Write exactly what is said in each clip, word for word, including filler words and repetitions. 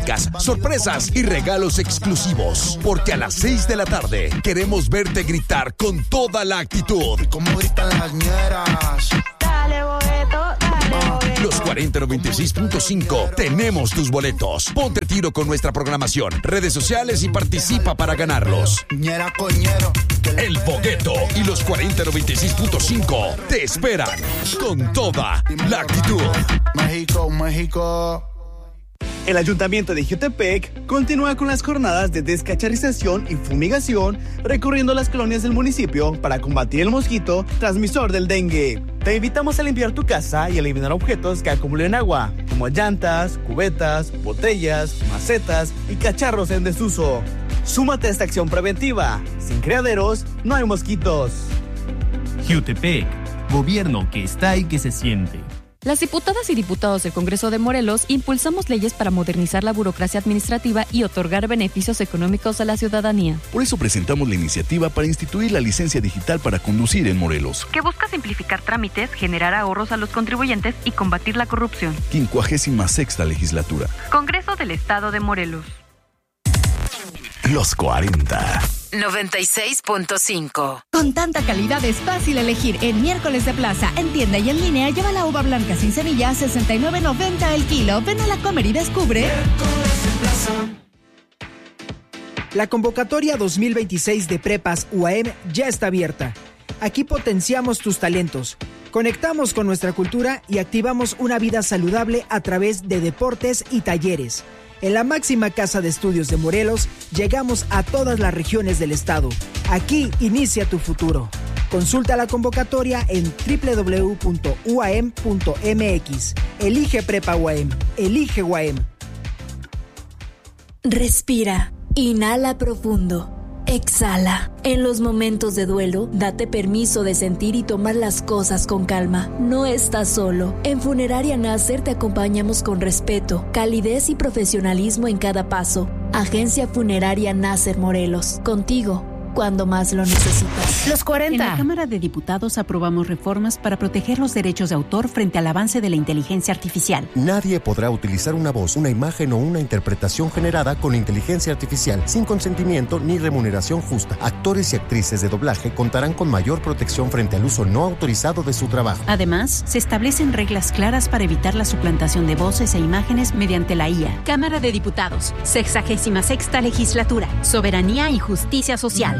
sorpresas y regalos exclusivos. Porque a las seis de la tarde queremos verte gritar con toda la actitud. Como gritan las ñeras. Dale, boleto, dale, boleto. Los cuarenta noventa y seis punto cinco tenemos tus boletos. Ponte tiro con nuestra programación, redes sociales y participa para ganarlos. Ñera coñero. El Bogueto y los cuarenta noventa y seis punto cinco te esperan con toda la actitud. México, México. El Ayuntamiento de Jiutepec continúa con las jornadas de descacharización y fumigación recorriendo las colonias del municipio para combatir el mosquito transmisor del dengue. Te invitamos a limpiar tu casa y eliminar objetos que acumulen agua, como llantas, cubetas, botellas, macetas y cacharros en desuso. Súmate a esta acción preventiva. Sin criaderos, no hay mosquitos. Jiutepec, gobierno que está y que se siente. Las diputadas y diputados del Congreso de Morelos impulsamos leyes para modernizar la burocracia administrativa y otorgar beneficios económicos a la ciudadanía. Por eso presentamos la iniciativa para instituir la licencia digital para conducir en Morelos, que busca simplificar trámites, generar ahorros a los contribuyentes y combatir la corrupción. quincuagésima sexta legislatura. Congreso del Estado de Morelos. Los cuarenta. noventa y seis punto cinco. Con tanta calidad es fácil elegir. En Miércoles de Plaza, en tienda y en línea, lleva la uva blanca sin semilla a sesenta y nueve noventa el kilo. Ven a la Comer y descubre. La convocatoria dos mil veintiséis de Prepas U A M ya está abierta. Aquí potenciamos tus talentos, conectamos con nuestra cultura y activamos una vida saludable a través de deportes y talleres. En la máxima casa de estudios de Morelos, llegamos a todas las regiones del estado. Aquí inicia tu futuro. Consulta la convocatoria en doble u doble u doble u punto u a m punto m x. Elige Prepa U A M. Elige U A M. Respira. Inhala profundo. Exhala. En los momentos de duelo, date permiso de sentir y tomar las cosas con calma. No estás solo. En Funeraria Nasser te acompañamos con respeto, calidez y profesionalismo en cada paso. Agencia Funeraria Nasser Morelos. Contigo, cuando más lo necesitas. Los cuarenta. En la Cámara de Diputados aprobamos reformas para proteger los derechos de autor frente al avance de la inteligencia artificial. Nadie podrá utilizar una voz, una imagen o una interpretación generada con inteligencia artificial sin consentimiento ni remuneración justa. Actores y actrices de doblaje contarán con mayor protección frente al uso no autorizado de su trabajo. Además, se establecen reglas claras para evitar la suplantación de voces e imágenes mediante la I A. Cámara de Diputados, sexagésima sexta legislatura, soberanía y justicia social.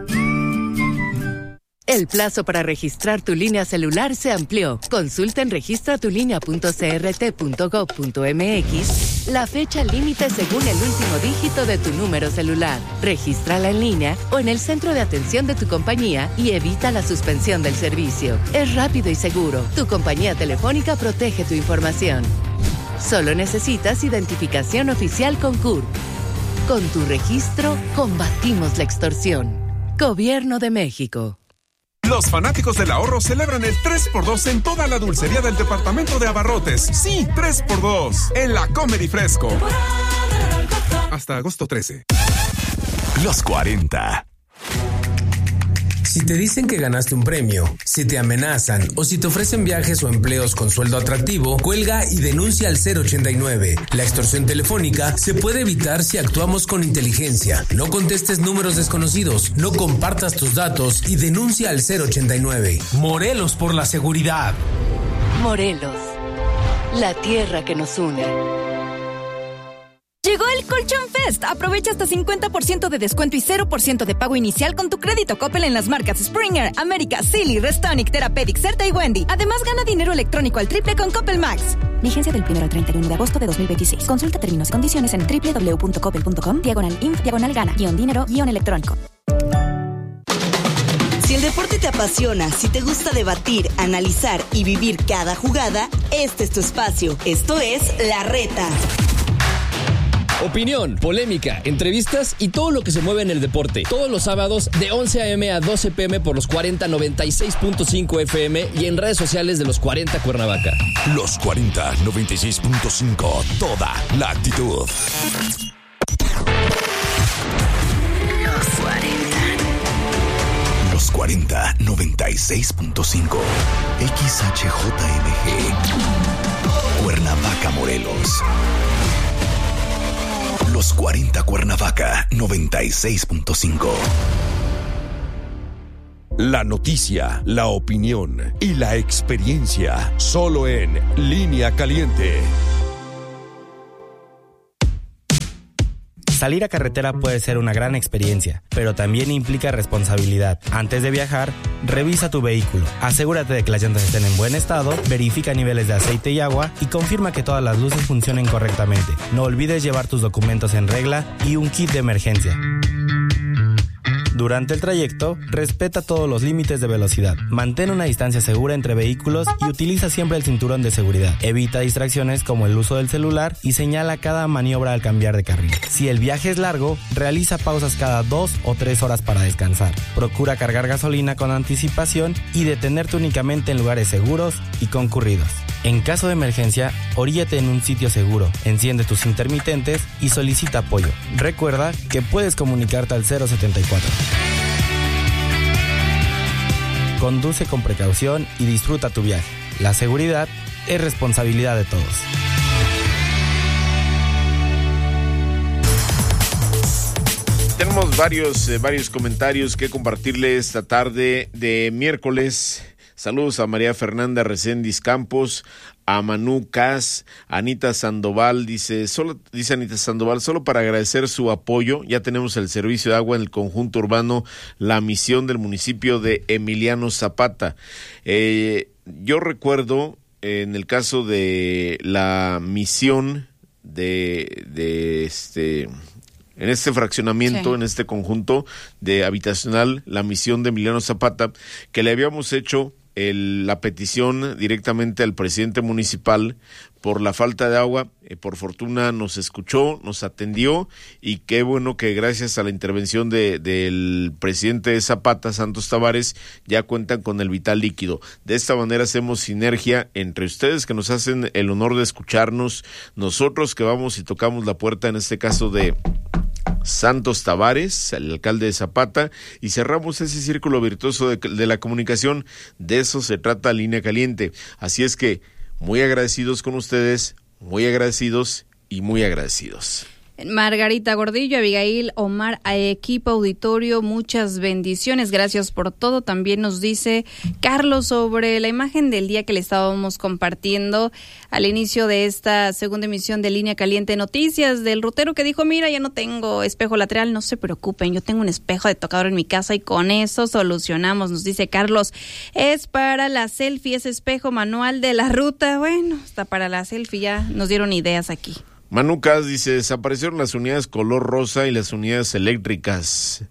El plazo para registrar tu línea celular se amplió. Consulta en registra tu línea punto c r t punto gov punto m x la fecha límite según el último dígito de tu número celular. Regístrala en línea o en el centro de atención de tu compañía y evita la suspensión del servicio. Es rápido y seguro. Tu compañía telefónica protege tu información. Solo necesitas identificación oficial con C U R P. Con tu registro, combatimos la extorsión. Gobierno de México. Los fanáticos del ahorro celebran el tres por dos en toda la dulcería del departamento de abarrotes. Sí, tres por dos en la Comedy Fresco. Hasta agosto trece. Los cuarenta. Si te dicen que ganaste un premio, si te amenazan o si te ofrecen viajes o empleos con sueldo atractivo, cuelga y denuncia al cero ochenta y nueve. La extorsión telefónica se puede evitar si actuamos con inteligencia. No contestes números desconocidos, no compartas tus datos y denuncia al cero ochenta y nueve. Morelos por la seguridad. Morelos, la tierra que nos une. Llegó el Colchón Fest. Aprovecha hasta cincuenta por ciento de descuento y cero por ciento de pago inicial con tu crédito Coppel en las marcas Springer, América, Silly, Restonic, Therapeutic, Certa y Wendy. Además, gana dinero electrónico al triple con Coppel Max. Vigencia del primero al treinta y uno de agosto de dos mil veintiséis. Consulta términos y condiciones en doble u doble u doble u punto coppel punto com, diagonal inf, diagonal gana, guión dinero, guión electrónico. Si el deporte te apasiona, si te gusta debatir, analizar y vivir cada jugada, este es tu espacio. Esto es La Reta. Opinión, polémica, entrevistas y todo lo que se mueve en el deporte. Todos los sábados de once a.m. a doce p.m. por los cuarenta noventa y seis punto cinco F M y en redes sociales de los cuarenta Cuernavaca. Los cuarenta noventa y seis punto cinco. Toda la actitud. Los cuarenta. Los cuarenta noventa y seis punto cinco. X H J M G. Cuernavaca, Morelos. Los cuarenta Cuernavaca noventa y seis punto cinco. La noticia, la opinión y la experiencia, solo en Línea Caliente. Salir a carretera puede ser una gran experiencia, pero también implica responsabilidad. Antes de viajar, revisa tu vehículo. Asegúrate de que las llantas estén en buen estado, verifica niveles de aceite y agua y confirma que todas las luces funcionen correctamente. No olvides llevar tus documentos en regla y un kit de emergencia. Durante el trayecto, respeta todos los límites de velocidad. Mantén una distancia segura entre vehículos y utiliza siempre el cinturón de seguridad. Evita distracciones como el uso del celular y señala cada maniobra al cambiar de carril. Si el viaje es largo, realiza pausas cada dos o tres horas para descansar. Procura cargar gasolina con anticipación y detenerte únicamente en lugares seguros y concurridos. En caso de emergencia, oríllate en un sitio seguro, enciende tus intermitentes y solicita apoyo. Recuerda que puedes comunicarte al cero setenta y cuatro. Conduce con precaución y disfruta tu viaje. La seguridad es responsabilidad de todos. Tenemos varios, eh, varios comentarios que compartirle esta tarde de miércoles. Saludos a María Fernanda Reséndiz Campos, a Manu Cas, a Anita Sandoval, dice, solo, dice Anita Sandoval, solo para agradecer su apoyo, ya tenemos el servicio de agua en el conjunto urbano, la misión del municipio de Emiliano Zapata. Eh, yo recuerdo, eh, en el caso de la misión de, de este... en este fraccionamiento, sí. en este conjunto de habitacional, la misión de Emiliano Zapata, que le habíamos hecho el, la petición directamente al presidente municipal por la falta de agua. Eh, por fortuna nos escuchó, nos atendió, y qué bueno que gracias a la intervención de del presidente de Zapata, Santos Tavares, ya cuentan con el vital líquido. De esta manera hacemos sinergia entre ustedes que nos hacen el honor de escucharnos, nosotros que vamos y tocamos la puerta, en este caso de Santos Tavares, el alcalde de Zapata, y cerramos ese círculo virtuoso de, de la comunicación. De eso se trata Línea Caliente. Así es que muy agradecidos con ustedes, muy agradecidos y muy agradecidos. Margarita Gordillo, Abigail, Omar, a equipo auditorio, muchas bendiciones, gracias por todo. También nos dice Carlos sobre la imagen del día que le estábamos compartiendo al inicio de esta segunda emisión de Línea Caliente Noticias, del rutero que dijo, mira, ya no tengo espejo lateral, no se preocupen, yo tengo un espejo de tocador en mi casa y con eso solucionamos, nos dice Carlos. Es para la selfie, ese espejo manual de la ruta, bueno, hasta para la selfie ya nos dieron ideas aquí. Manucas dice, desaparecieron las unidades color rosa y las unidades eléctricas.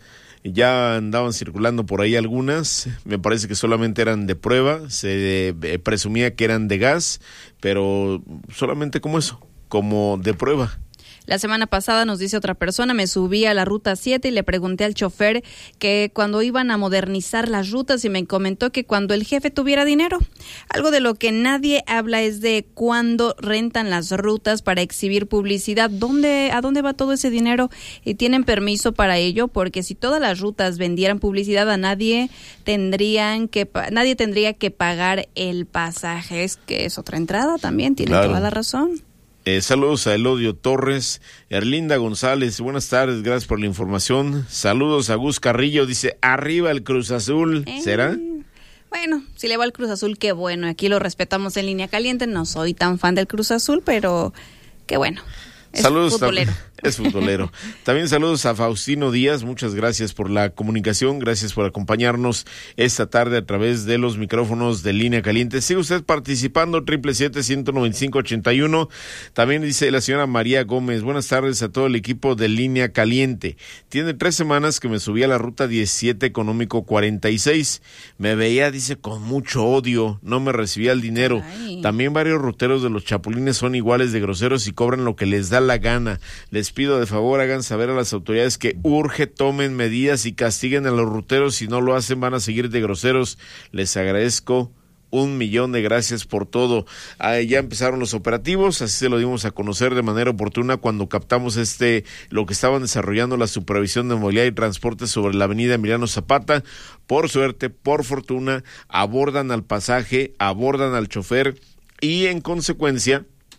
Ya andaban circulando por ahí algunas, me parece que solamente eran de prueba, se eh, presumía que eran de gas, pero solamente como eso, como de prueba. La semana pasada, nos dice otra persona, me subí a la ruta siete y le pregunté al chofer que cuando iban a modernizar las rutas, y me comentó que cuando el jefe tuviera dinero. Algo de lo que nadie habla es de cuándo rentan las rutas para exhibir publicidad. ¿Dónde, ¿A dónde va todo ese dinero? ¿Y tienen permiso para ello? Porque si todas las rutas vendieran publicidad, a nadie tendrían que nadie tendría que pagar el pasaje. Es que es otra entrada también, tiene claro. toda la razón. Eh, saludos a Elodio Torres, Erlinda González, buenas tardes, gracias por la información. Saludos a Gus Carrillo, dice, arriba el Cruz Azul, eh, ¿será? Bueno, si le va al Cruz Azul, qué bueno, aquí lo respetamos en Línea Caliente, no soy tan fan del Cruz Azul, pero qué bueno. Es saludos futbolero. Tam- es futbolero. También saludos a Faustino Díaz, muchas gracias por la comunicación, gracias por acompañarnos esta tarde a través de los micrófonos de Línea Caliente. Sigue usted participando, triple siete, ciento noventa y cinco, ochenta y uno. También dice la señora María Gómez, buenas tardes a todo el equipo de Línea Caliente. Tiene tres semanas que me subí a la ruta diecisiete económico cuarenta y seis. Me veía, dice, con mucho odio, no me recibía el dinero. Ay. También varios ruteros de los Chapulines son iguales de groseros y cobran lo que les da la gana. Les pido de favor, hagan saber a las autoridades que urge tomen medidas y castiguen a los ruteros. Si no lo hacen, van a seguir de groseros. Les agradezco un millón de gracias por todo. Ah, ya empezaron los operativos, así se lo dimos a conocer de manera oportuna cuando captamos este lo que estaban desarrollando la supervisión de movilidad y transporte sobre la avenida Emiliano Zapata. Por suerte, por fortuna, abordan al pasaje, abordan al chofer y en consecuencia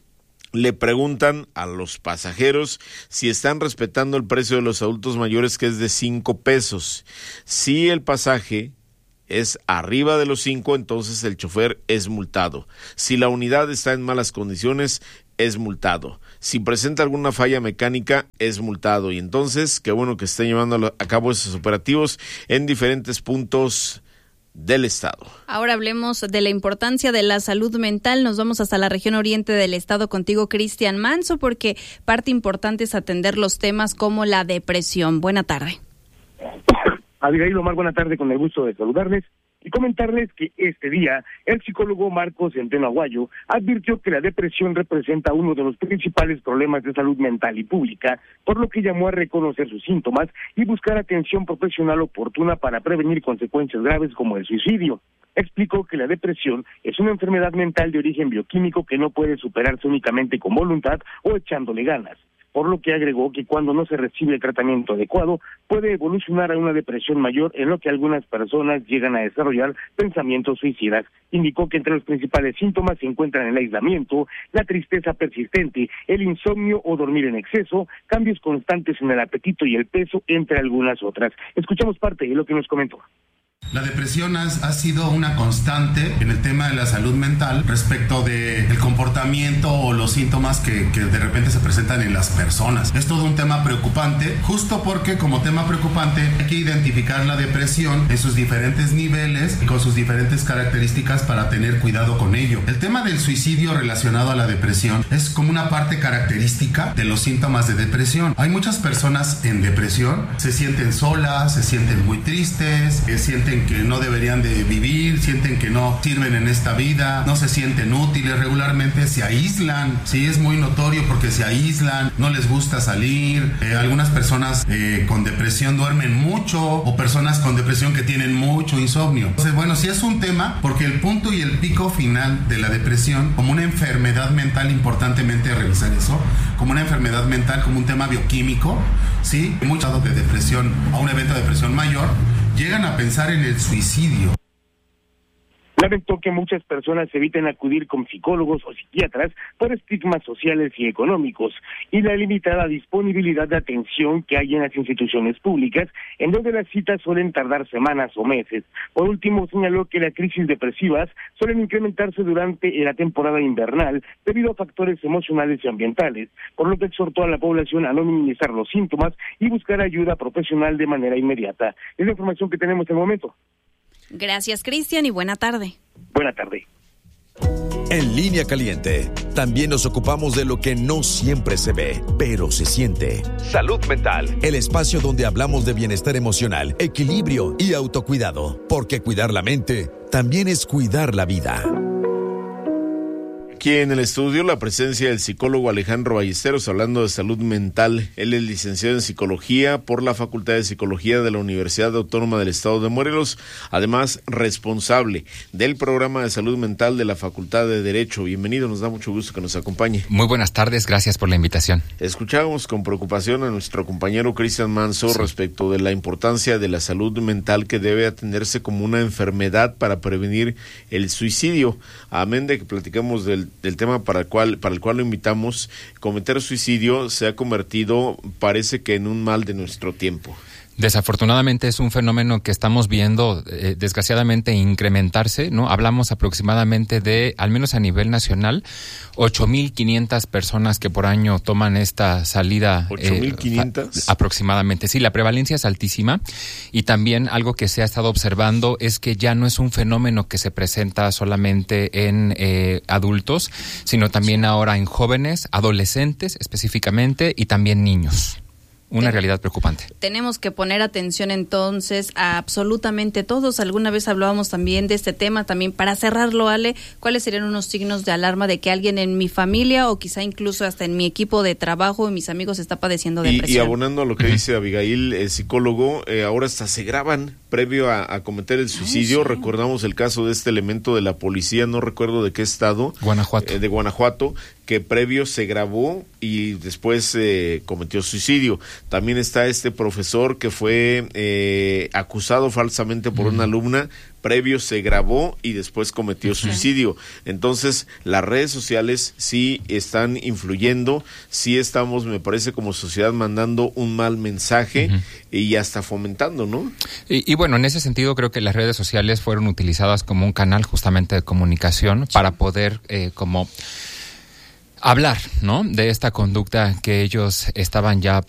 le preguntan a los pasajeros si están respetando el precio de los adultos mayores, que es de cinco pesos. Si el pasaje es arriba de los cinco, entonces el chofer es multado. Si la unidad está en malas condiciones, es multado. Si presenta alguna falla mecánica, es multado. Y entonces, qué bueno que estén llevando a cabo esos operativos en diferentes puntos del estado. Ahora hablemos de la importancia de la salud mental. Nos vamos hasta la región oriente del estado contigo, Cristian Manso, porque parte importante es atender los temas como la depresión. Buena tarde. Abigail Omar, buena tarde, con el gusto de saludarles y comentarles que este día el psicólogo Marcos Centeno Aguayo advirtió que la depresión representa uno de los principales problemas de salud mental y pública, por lo que llamó a reconocer sus síntomas y buscar atención profesional oportuna para prevenir consecuencias graves como el suicidio. Explicó que la depresión es una enfermedad mental de origen bioquímico que no puede superarse únicamente con voluntad o echándole ganas, por lo que agregó que cuando no se recibe el tratamiento adecuado puede evolucionar a una depresión mayor, en lo que algunas personas llegan a desarrollar pensamientos suicidas. Indicó que entre los principales síntomas se encuentran el aislamiento, la tristeza persistente, el insomnio o dormir en exceso, cambios constantes en el apetito y el peso, entre algunas otras. Escuchamos parte de lo que nos comentó. La depresión ha, ha sido una constante en el tema de la salud mental respecto del comportamiento o los síntomas que, que de repente se presentan en las personas. Es todo un tema preocupante, justo porque como tema preocupante hay que identificar la depresión en sus diferentes niveles y con sus diferentes características para tener cuidado con ello. El tema del suicidio relacionado a la depresión es como una parte característica de los síntomas de depresión. Hay muchas personas en depresión, se sienten solas, se sienten muy tristes, se sienten que no deberían de vivir, sienten que no sirven en esta vida, no se sienten útiles, regularmente se aíslan, sí, es muy notorio porque se aíslan, no les gusta salir, eh, algunas personas eh, con depresión duermen mucho, o personas con depresión que tienen mucho insomnio. Entonces, bueno, sí es un tema, porque el punto y el pico final de la depresión, como una enfermedad mental, importantemente revisar eso, como una enfermedad mental, como un tema bioquímico, sí, mucho de depresión a un evento de depresión mayor, llegan a pensar en el suicidio. Lamentó que muchas personas eviten acudir con psicólogos o psiquiatras por estigmas sociales y económicos y la limitada disponibilidad de atención que hay en las instituciones públicas, en donde las citas suelen tardar semanas o meses. Por último, señaló que las crisis depresivas suelen incrementarse durante la temporada invernal debido a factores emocionales y ambientales, por lo que exhortó a la población a no minimizar los síntomas y buscar ayuda profesional de manera inmediata. Es la información que tenemos en el momento. Gracias, Cristian, y buena tarde. Buena tarde. En Línea Caliente, también nos ocupamos de lo que no siempre se ve, pero se siente. Salud mental. El espacio donde hablamos de bienestar emocional, equilibrio y autocuidado. Porque cuidar la mente también es cuidar la vida. Aquí en el estudio la presencia del psicólogo Alejandro Ballesteros hablando de salud mental. Él es licenciado en psicología por la Facultad de Psicología de la Universidad Autónoma del Estado de Morelos, además responsable del programa de salud mental de la Facultad de Derecho. Bienvenido, nos da mucho gusto que nos acompañe. Muy buenas tardes, gracias por la invitación. Escuchábamos con preocupación a nuestro compañero Cristian Manso sí. respecto de la importancia de la salud mental, que debe atenderse como una enfermedad para prevenir el suicidio. Amén de que platicamos del del tema para el cual para el cual lo invitamos. Cometer suicidio se ha convertido, parece que en un mal de nuestro tiempo. Desafortunadamente es un fenómeno que estamos viendo eh, desgraciadamente incrementarse, ¿no? Hablamos aproximadamente de, al menos a nivel nacional, ocho mil quinientas personas que por año toman esta salida. ¿ocho mil quinientas? Eh, aproximadamente, sí, la prevalencia es altísima, y también algo que se ha estado observando es que ya no es un fenómeno que se presenta solamente en eh, adultos, sino también ahora en jóvenes, adolescentes específicamente, y también niños. Una Ten- realidad preocupante. Tenemos que poner atención entonces a absolutamente todos. Alguna vez hablábamos también de este tema, también para cerrarlo, Ale, ¿cuáles serían unos signos de alarma de que alguien en mi familia o quizá incluso hasta en mi equipo de trabajo y mis amigos está padeciendo depresión? Y, y abonando a lo que uh-huh. dice Abigail, el psicólogo, eh, ahora hasta se graban previo a, a cometer el suicidio. Ay, sí. Recordamos el caso de este elemento de la policía, no recuerdo de qué estado. Guanajuato. Eh, de Guanajuato, que previo se grabó y después eh, cometió suicidio. También está este profesor que fue eh, acusado falsamente por uh-huh. una alumna, previo se grabó y después cometió uh-huh. suicidio. Entonces, las redes sociales sí están influyendo, sí estamos, me parece, como sociedad mandando un mal mensaje uh-huh. y hasta fomentando, ¿no? Y, y bueno, en ese sentido creo que las redes sociales fueron utilizadas como un canal justamente de comunicación sí. para poder eh, como hablar, ¿no? De esta conducta que ellos estaban ya